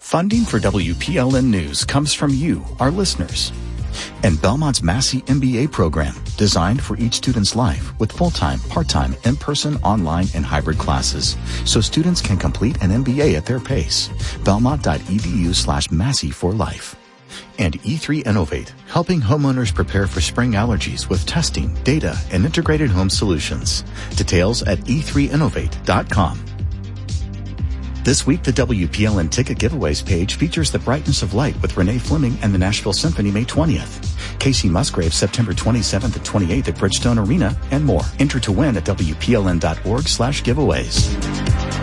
Funding for WPLN News comes from you, our listeners. And Belmont's Massey MBA program, designed for each student's life with full-time, part-time, in-person, online, and hybrid classes, so students can complete an MBA at their pace. Belmont.edu/Massey for life. And E3 Innovate, helping homeowners prepare for spring allergies with testing, data, and integrated home solutions. Details at e3innovate.com. This week, the WPLN Ticket Giveaways page features The Brightness of Light with Renee Fleming and the Nashville Symphony May 20th. Casey Musgrave September 27th and 28th at Bridgestone Arena, and more. Enter to win at WPLN.org/giveaways.